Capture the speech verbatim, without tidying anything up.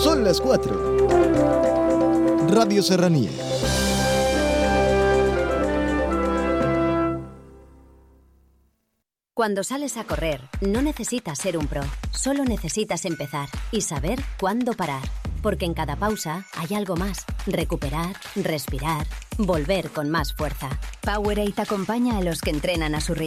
Son las cuatro. Radio Serranía. Cuando sales a correr, no necesitas ser un pro, solo necesitas empezar y saber cuándo parar. Porque en cada pausa hay algo más. Recuperar, respirar, volver con más fuerza. Powerade acompaña a los que entrenan a su ritmo.